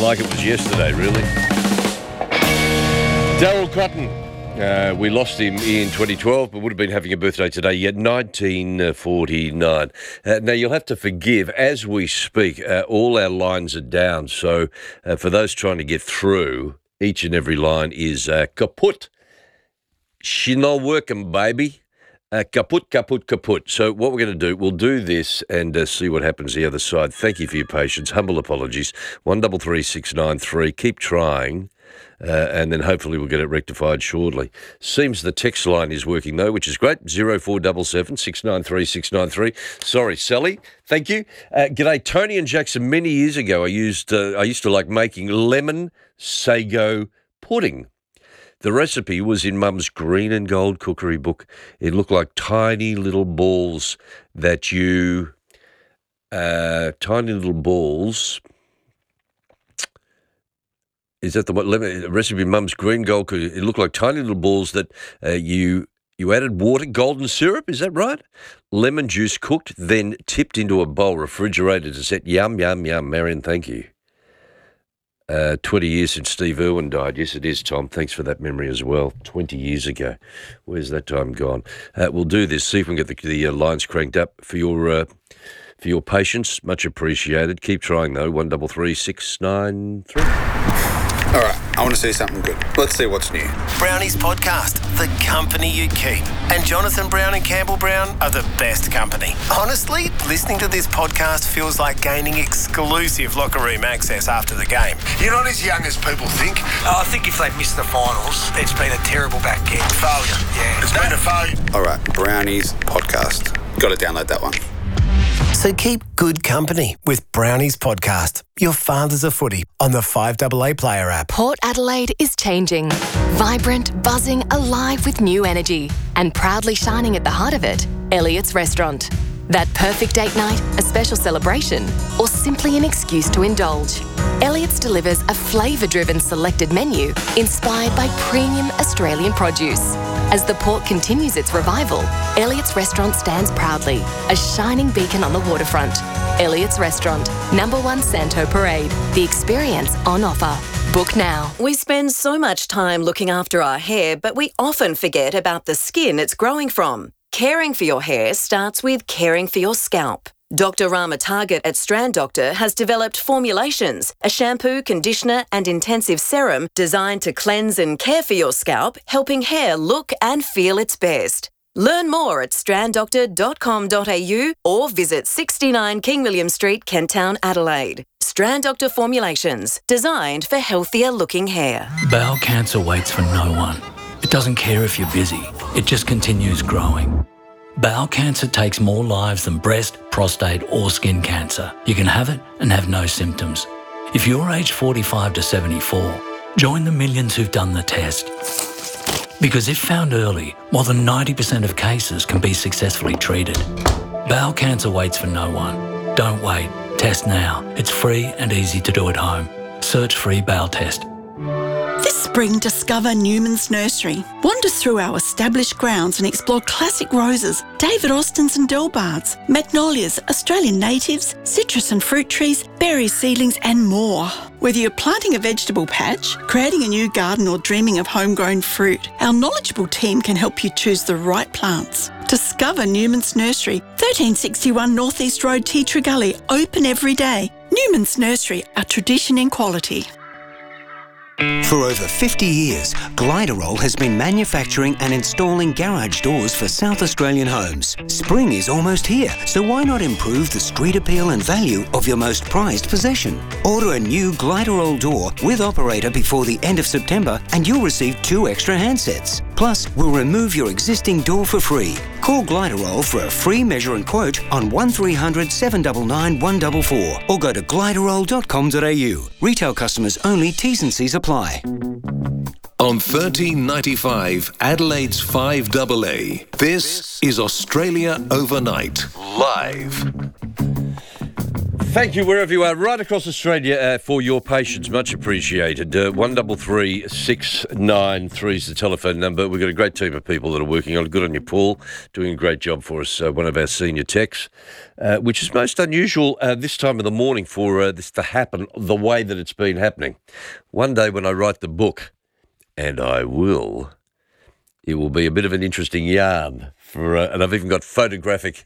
like it was yesterday, really. Daryl Cotton. We lost him in 2012, but would have been having a birthday today, yet 1949. Now, you'll have to forgive, as we speak, all our lines are down. So for those trying to get through, each and every line is kaput. She not working, baby. Kaput, kaput, kaput. So what we're going to do, we'll do this and see what happens the other side. Thank you for your patience. Humble apologies. 133693. Keep trying. And then hopefully we'll get it rectified shortly. Seems the text line is working though, which is great. 0477 693 693. Sorry, Sally. Thank you. G'day, Tony and Jackson. Many years ago, I used to like making lemon sago pudding. The recipe was in Mum's green and gold cookery book. It looked like tiny little balls that you, Is that the what recipe? Mum's green gold. It looked like tiny little balls that you added water, golden syrup. Is that right? Lemon juice cooked, then tipped into a bowl, refrigerated to set. Yum, yum, yum. Marion, thank you. 20 years since Steve Irwin died. Yes, it is, Tom. Thanks for that memory as well. 20 years ago. Where's that time gone? We'll do this. See if we can get the lines cranked up for your patience. Much appreciated. Keep trying though. 133693. All right, I want to see something good. Let's see what's new. Brownie's podcast, The Company You Keep. And Jonathan Brown and Campbell Brown are the best company. Honestly, listening to this podcast feels like gaining exclusive locker room access after the game. You're not as young as people think. I think if they miss the finals, it's been a terrible back end. Failure, yeah. It's been a failure. All right, Brownie's podcast. Got to download that one. So keep good company with Brownie's podcast, Your Father's a Footy, on the 5AA Player app. Port Adelaide is changing. Vibrant, buzzing, alive with new energy. And proudly shining at the heart of it, Elliott's Restaurant. That perfect date night, a special celebration, or simply an excuse to indulge. Elliott's delivers a flavour-driven selected menu inspired by premium Australian produce. As the port continues its revival, Elliott's Restaurant stands proudly, a shining beacon on the waterfront. Elliott's Restaurant, number 1 Santo Parade. The experience on offer. Book now. We spend so much time looking after our hair, but we often forget about the skin it's growing from. Caring for your hair starts with caring for your scalp. Dr. Rama Target at Strand Doctor has developed formulations, a shampoo, conditioner and intensive serum designed to cleanse and care for your scalp, helping hair look and feel its best. Learn more at stranddoctor.com.au or visit 69 King William Street, Kent Town, Adelaide. Strand Doctor formulations, designed for healthier looking hair. Bowel cancer waits for no one. It doesn't care if you're busy, it just continues growing. Bowel cancer takes more lives than breast, prostate or skin cancer. You can have it and have no symptoms. If you're aged 45 to 74, join the millions who've done the test. Because if found early, more than 90% of cases can be successfully treated. Bowel cancer waits for no one. Don't wait. Test now. It's free and easy to do at home. Search free bowel test. This spring, discover Newman's Nursery. Wander through our established grounds and explore classic roses, David Austins and Delbards, magnolias, Australian natives, citrus and fruit trees, berry seedlings and more. Whether you're planting a vegetable patch, creating a new garden or dreaming of homegrown fruit, our knowledgeable team can help you choose the right plants. Discover Newman's Nursery, 1361 North East Road, Tea Tree Gully, open every day. Newman's Nursery, a tradition in quality. For over 50 years, Gliderol has been manufacturing and installing garage doors for South Australian homes. Spring is almost here, so why not improve the street appeal and value of your most prized possession? Order a new Gliderol door with operator before the end of September and you'll receive 2 extra handsets. Plus, we'll remove your existing door for free. Call Gliderol for a free measure and quote on 1300 799 144 or go to gliderol.com.au. Retail customers only, T's and C's apply. On 1395 Adelaide's 5AA, this is Australia Overnight, live. Thank you wherever you are, right across Australia, for your patience. Much appreciated. 133 693 is the telephone number. We've got a great team of people that are working on it. Good on you, Paul. Doing a great job for us. One of our senior techs, which is most unusual this time of the morning for this to happen the way that it's been happening. One day when I write the book, and I will, it will be a bit of an interesting yarn. And I've even got photographic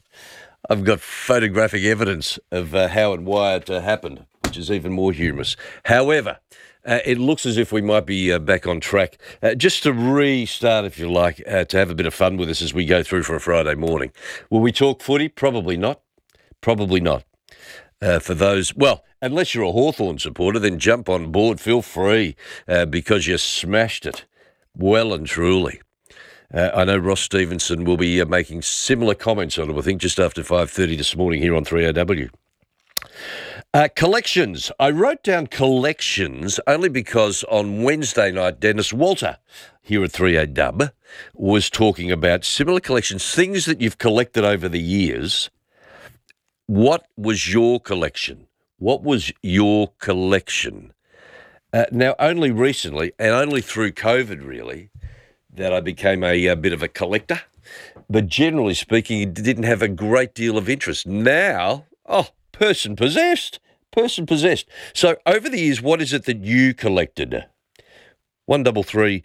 evidence of how and why it happened, which is even more humorous. However, it looks as if we might be back on track. Just to restart, if you like, to have a bit of fun with us as we go through for a Friday morning. Will we talk footy? Probably not. Probably not. For those, well, unless you're a Hawthorn supporter, then jump on board. Feel free because you smashed it well and truly. I know Ross Stevenson will be making similar comments on it, I think, just after 5:30 this morning here on 3AW. Collections. I wrote down collections only because on Wednesday night, Dennis Walter here at 3AW was talking about similar collections, things that you've collected over the years. What was your collection? What was your collection? Now, only recently, and only through COVID, really, that I became a bit of a collector. But generally speaking, it didn't have a great deal of interest. Now, person possessed. So over the years, what is it that you collected? 133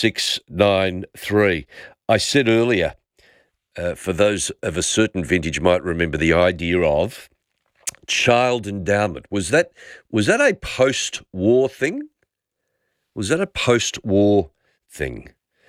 693. I said earlier, for those of a certain vintage might remember the idea of child endowment. Was that a post-war thing? Was that a post-war thing?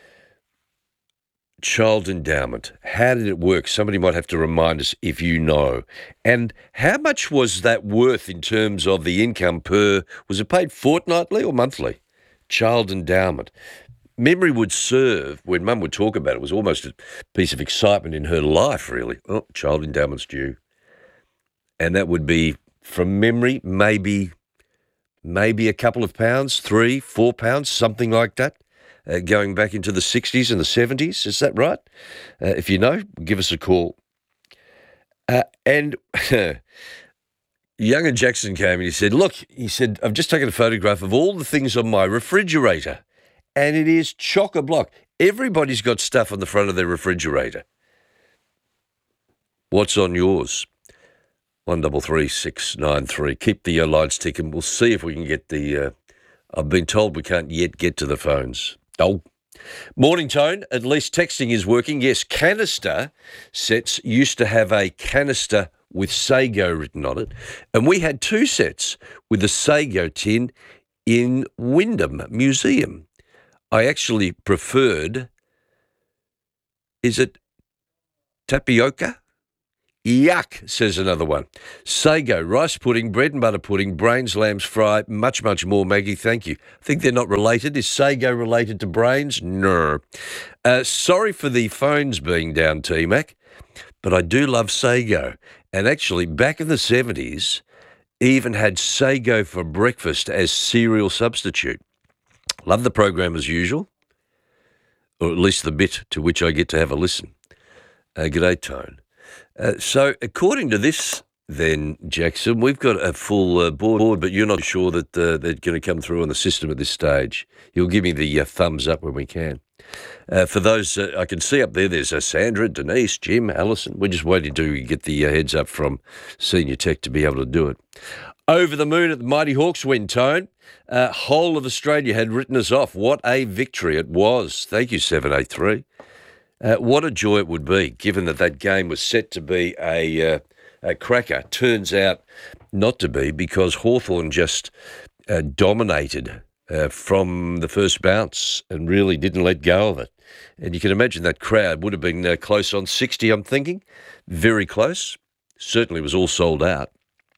Child endowment. How did it work? Somebody might have to remind us if you know. And how much was that worth in terms of the income per, was it paid fortnightly or monthly? Child endowment. Memory would serve, when Mum would talk about it, was almost a piece of excitement in her life, really. Oh, child endowment's due. And that would be, from memory, maybe a couple of pounds, £3, £4, something like that. Going back into the 60s and the 70s. Is that right? If you know, give us a call. And Young and Jackson came and he said, look, I've just taken a photograph of all the things on my refrigerator, and it is chock-a-block. Everybody's got stuff on the front of their refrigerator. What's on yours? 133 693. Keep the lines ticking. We'll see if we can get the... I've been told we can't yet get to the phones. Oh, morning, Tone. At least texting is working. Yes, canister sets used to have a canister with Sago written on it, and we had two sets with the Sago tin in Wyndham Museum. I actually preferred, is it tapioca? Yuck, says another one. Sago, rice pudding, bread and butter pudding, brains, lamb's fry, much, much more, Maggie, thank you. I think they're not related. Is Sago related to brains? No. Sorry for the phones being down, T-Mac, but I do love Sago. And actually, back in the 70s, even had Sago for breakfast as cereal substitute. Love the program as usual, or at least the bit to which I get to have a listen. G'day, Tone. So according to this, then, Jackson, we've got a full board, but you're not sure that they're going to come through on the system at this stage. You'll give me the thumbs up when we can. For those, I can see up there, there's Sandra, Denise, Jim, Alison. We're just waiting to get the heads up from Senior Tech to be able to do it. Over the moon at the Mighty Hawks win, Tone. Whole of Australia had written us off. What a victory it was. Thank you, 783. What a joy it would be, given that game was set to be a cracker. Turns out not to be, because Hawthorn just dominated from the first bounce and really didn't let go of it. And you can imagine that crowd would have been close on 60, I'm thinking. Very close. Certainly was all sold out.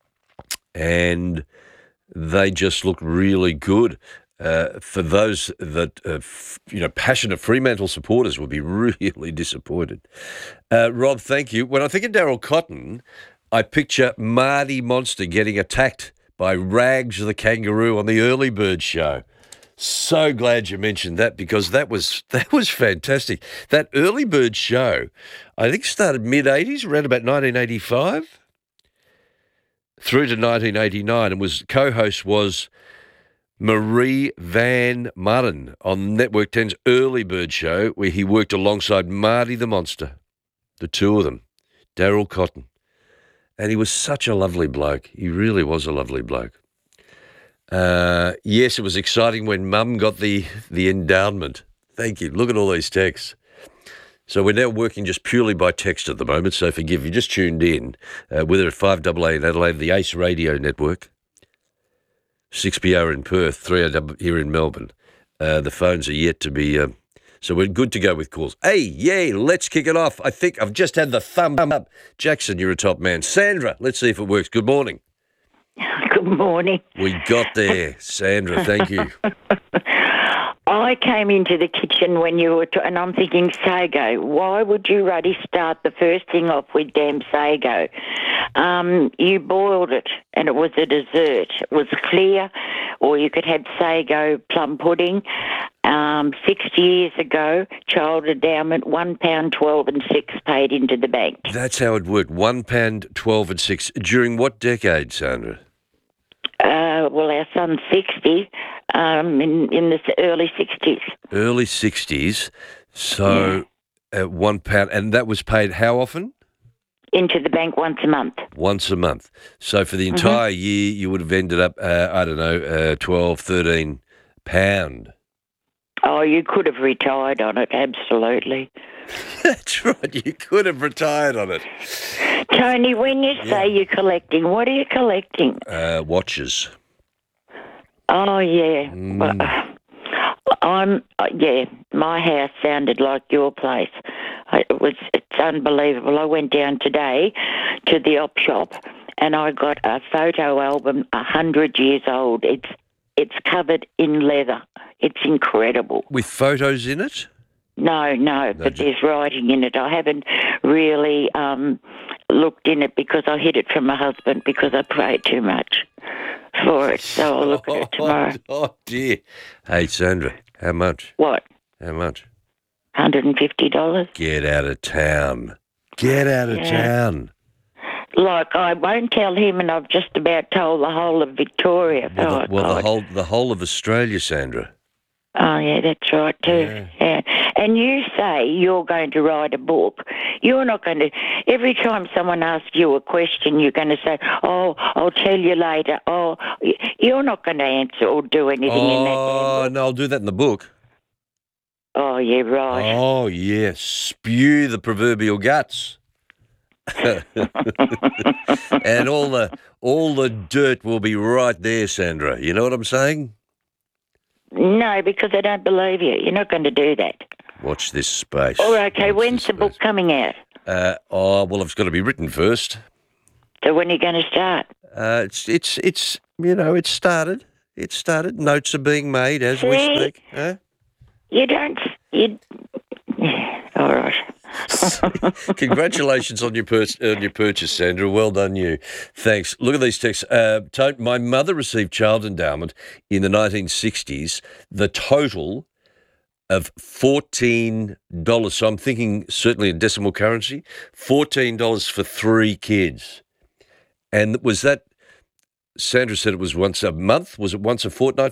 And they just looked really good. For those that, passionate Fremantle supporters would be really disappointed. Rob, thank you. When I think of Daryl Cotton, I picture Marty Monster getting attacked by Rags the kangaroo on the Early Bird show. So glad you mentioned that, because that was fantastic. That Early Bird show, I think, started mid-'80s, around about 1985. through to 1989, and co-host was Marie Van Mudden on Network 10's Early Bird Show, where he worked alongside Marty the Monster, the two of them, Daryl Cotton. And he was such a lovely bloke. He really was a lovely bloke. Yes, it was exciting when Mum got the endowment. Thank you. Look at all these texts. So we're now working just purely by text at the moment, so forgive you. Just tuned in. We're at 5AA in Adelaide, the Ace Radio Network, 6PR in Perth, 3AW here in Melbourne. The phones are yet to be... so we're good to go with calls. Hey, yay, let's kick it off. I think I've just had the thumb up. Jackson, you're a top man. Sandra, let's see if it works. Good morning. Good morning. We got there. Sandra, thank you. I came into the kitchen when you were... and I'm thinking, Sago, why would you really start the first thing off with damn Sago? You boiled it and it was a dessert. It was clear, or you could have Sago plum pudding. 60 years ago, child endowment, £1.12 and 6 paid into the bank. That's how it worked, £1.12 and 6. During what decade, Sandra? Well, our son's 60, in the early 60s. Early 60s. So £1, and that was paid how often? Into the bank once a month. Once a month. So for the entire year, you would have ended up, £12, £13. Oh, you could have retired on it, absolutely. That's right, you could have retired on it. Tony, when you say you're collecting, what are you collecting? Watches. Oh, yeah. Well, my house sounded like your place. It's unbelievable. I went down today to the op shop and I got a photo album 100 years old. It's covered in leather. It's incredible. With photos in it? No, but there's writing in it. I haven't really looked in it because I hid it from my husband because I prayed too much for it. So I'll look at it tomorrow. Oh, dear. Hey, Sandra, how much? What? How much? $150. Get out of town. Get out of town. Like, I won't tell him, and I've just about told the whole of Victoria. The whole of Australia, Sandra. Oh, yeah, that's right, too. Yeah. And you say you're going to write a book. You're not going to... Every time someone asks you a question, you're going to say, oh, I'll tell you later. Oh, you're not going to answer or do anything in that. Oh, no, I'll do that in the book. Oh, yeah, right. Oh, yeah. Spew the proverbial guts. And all the dirt will be right there, Sandra. You know what I'm saying? No, because I don't believe you. You're not going to do that. Watch this space. Oh, okay. When's the book coming out? Well, it's got to be written first. So when are you going to start? It's it's started. It's started. Notes are being made as we speak. Huh? All right. Congratulations on your purchase, Sandra. Well done, you. Thanks. Look at these texts. My mother received child endowment in the 1960s. The total of $14. So I'm thinking certainly in decimal currency, $14 for 3 kids. And was that? Sandra said it was once a month. Was it once a fortnight?